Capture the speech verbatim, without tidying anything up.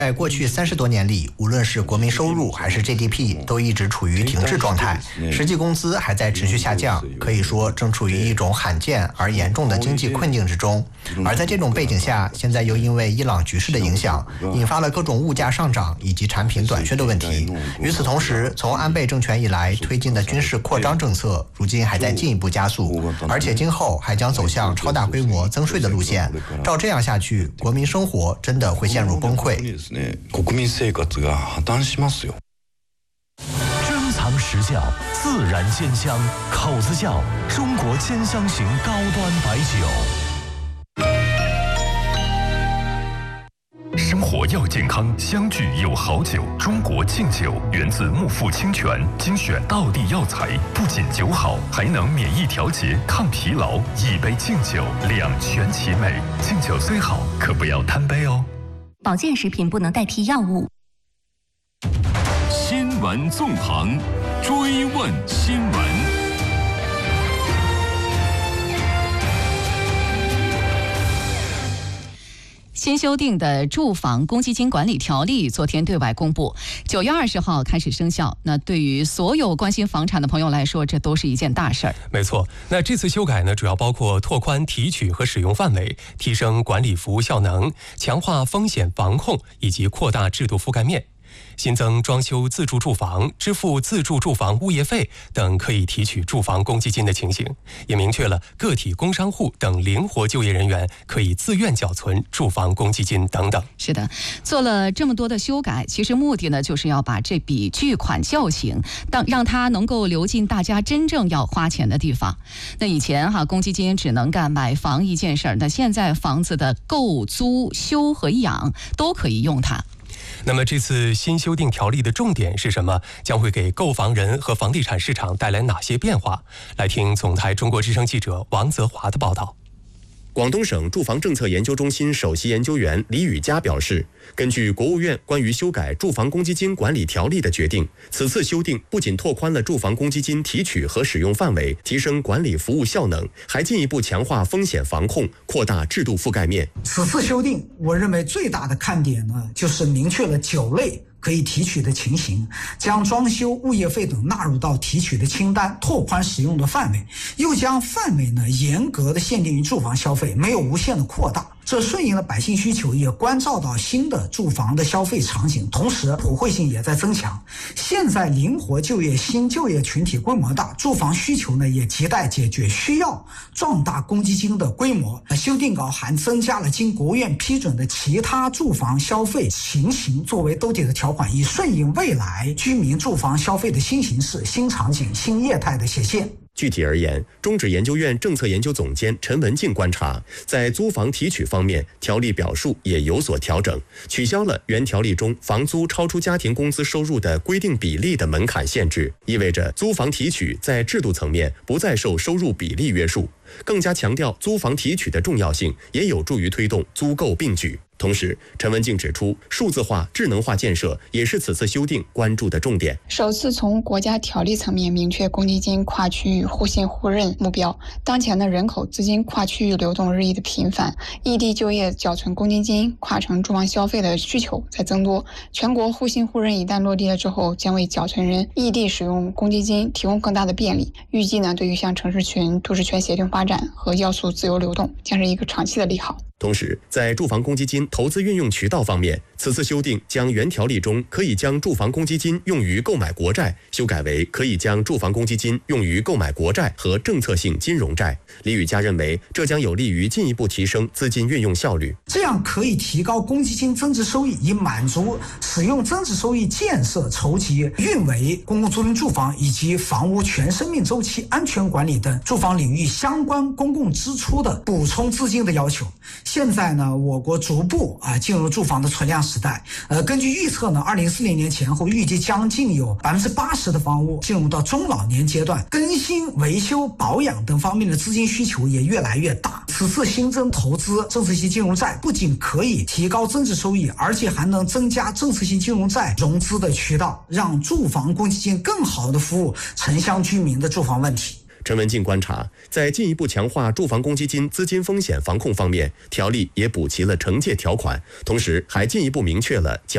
在过去三十多年里，无论是国民收入还是 G D P 都一直处于停滞状态，实际工资还在持续下降，可以说正处于一种罕见而严重的经济困境之中。而在这种背景下，现在又因为伊朗局势的影响，引发了各种物价上涨以及产品短缺的问题。与此同时，从安倍政权以来推进的军事扩张政策，如今还在进一步加速，而且今后还将走向超大规模增税的路线。照这样下去，国民生活真的会陷入崩溃。 国民生活が破綻しますよ。 珍藏实窖，自然鲜香，口子窖，中国兼香型高端白酒。生活要健康，相聚有好酒。中国敬酒源自木富清泉，精选道地药材，不仅酒好，还能免疫调节、抗疲劳。一杯敬酒，两全其美。敬酒虽好，可不要贪杯哦。 保健食品不能代替药物。 新闻纵横，追问新闻。 新修订的住房公积金管理条例昨天对外公布，九月二十号开始生效。那对于所有关心房产的朋友来说，这都是一件大事儿。 没错，那这次修改呢，主要包括拓宽提取和使用范围，提升管理服务效能，强化风险防控以及扩大制度覆盖面。新增装修自住住房、支付自住住房物业费等可以提取住房公积金的情形，也明确了个体工商户等灵活就业人员可以自愿缴存住房公积金等等。 是的，做了这么多的修改，其实目的呢，就是要把这笔巨款叫醒，当让它能够流进大家真正要花钱的地方。那以前哈，公积金只能干买房一件事儿，那现在房子的购、租、修和养都可以用它。 那么这次新修订条例的重点是什么？将会给购房人和房地产市场带来哪些变化？来听总台中国之声记者王泽华的报道。 广东省住房政策研究中心首席研究员李宇佳表示，根据国务院关于修改住房公积金管理条例的决定，此次修订不仅拓宽了住房公积金提取和使用范围，提升管理服务效能，还进一步强化风险防控，扩大制度覆盖面。 此次修订，我认为最大的看点呢，就是明确了九类可以提取的情形，将装修、物业费等纳入到提取的清单，拓宽使用的范围，又将范围呢严格的限定于住房消费，没有无限的扩大。这顺应了百姓需求，也关照到新的住房的消费场景，同时普惠性也在增强。现在灵活就业、新就业群体规模大，住房需求呢也亟待解决，需要壮大公积金的规模。修订稿还增加了经国务院批准的其他住房消费情形作为兜底的条款，以顺应未来居民住房消费的新形势、新场景、新业态的显现。 具体而言，中指研究院政策研究总监陈文静观察，在租房提取方面，条例表述也有所调整，取消了原条例中房租超出家庭工资收入的规定比例的门槛限制，意味着租房提取在制度层面不再受收入比例约束，更加强调租房提取的重要性，也有助于推动租购并举。同时，陈文静指出，数字化、智能化建设也是此次修订关注的重点。 首次从国家条例层面明确公积金跨区域互信互认目标。当前的人口资金跨区域流动日益的频繁，异地就业缴存公积金、跨城住房消费的需求在增多。全国互信互认一旦落地了之后，将为缴存人异地使用公积金提供更大的便利。预计呢，对于像城市群、都市圈协同发展和要素自由流动，将是一个长期的利好。 同时，在住房公积金投资运用渠道方面，此次修订将原条例中可以将住房公积金用于购买国债修改为可以将住房公积金用于购买国债和政策性金融债。李宇佳认为，这将有利于进一步提升资金运用效率， 这样可以提高公积金增值收益，以满足使用增值收益建设、筹集、运维公共租赁住房以及房屋全生命周期安全管理等住房领域相关公共支出的补充资金的要求。现在呢，我国逐步啊进入住房的存量时代。呃，根据预测呢，二零四零年前后预计将近有百分之八十的房屋进入到中老年阶段，更新、维修、保养等方面的资金需求也越来越大。此次新增投资政策性金融债，不仅可以提高增值收益，而且还能增加政策性金融债融资的渠道，让住房公积金更好的服务城乡居民的住房问题。 陈文静观察，在进一步强化住房公积金资金风险防控方面，条例也补齐了惩戒条款，同时还进一步明确了